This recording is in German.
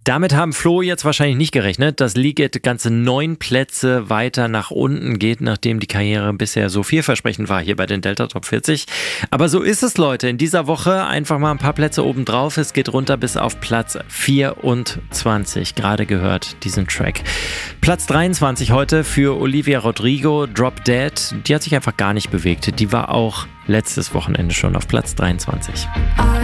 Damit haben Flo jetzt wahrscheinlich nicht gerechnet, dass Liget ganze 9 Plätze weiter nach unten geht, nachdem die Karriere bisher so vielversprechend war hier bei den Delta Top 40. Aber so ist es, Leute. In dieser Woche einfach mal ein paar Plätze oben drauf. Es geht runter bis auf Platz 24. Gerade gehört diesen Track. Platz 23 heute für Olivia Rodrigo, Drop Dead. Die hat sich einfach gar nicht bewegt. Die war auch letztes Wochenende schon auf Platz 23.